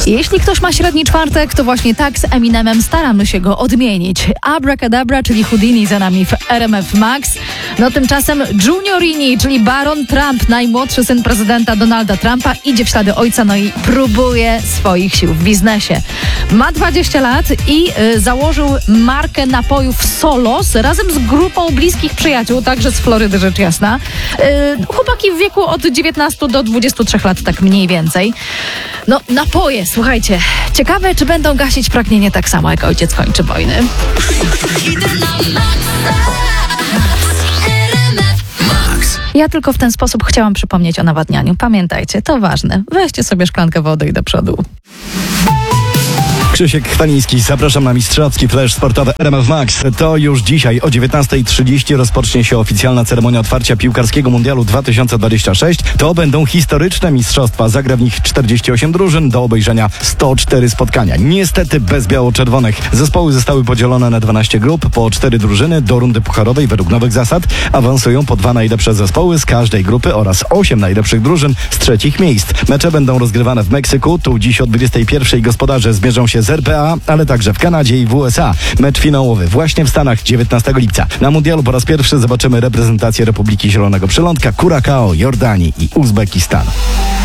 Jeśli ktoś ma średni czwartek, to właśnie tak z Eminemem staramy się go odmienić. Abracadabra, czyli Houdini za nami w RMF Max. No tymczasem Juniorini, czyli Baron Trump, najmłodszy syn prezydenta Donalda Trumpa, idzie w ślady ojca, no i próbuje swoich sił w biznesie. Ma 20 lat i założył markę napojów Solos razem z grupą bliskich przyjaciół, także z Florydy, rzecz jasna. Chłopaki w wieku od 19 do 23 lat, tak mniej więcej. No, napoje, słuchajcie, ciekawe, czy będą gasić pragnienie tak samo, jak ojciec kończy wojny. Ja tylko w ten sposób chciałam przypomnieć o nawadnianiu. Pamiętajcie, to ważne. Weźcie sobie szklankę wody i do przodu. Krzysiek Chwaliński, zapraszam na mistrzowski flash sportowy RMF Max. To już dzisiaj o 19:30 rozpocznie się oficjalna ceremonia otwarcia piłkarskiego mundialu 2026. To będą historyczne mistrzostwa. Zagra w nich 48 drużyn, do obejrzenia 104 spotkania. Niestety bez biało-czerwonych. Zespoły zostały podzielone na 12 grup, po 4 drużyny. Do rundy pucharowej według nowych zasad awansują po 2 najlepsze zespoły z każdej grupy oraz 8 najlepszych drużyn z trzecich miejsc. Mecze będą rozgrywane w Meksyku. Tu dziś o 21:00 gospodarze zmierzą się z RPA, ale także w Kanadzie i w USA. Mecz finałowy właśnie w Stanach 19 lipca. Na mundialu po raz pierwszy zobaczymy reprezentację Republiki Zielonego Przylądka, Curacao, Jordanii i Uzbekistanu.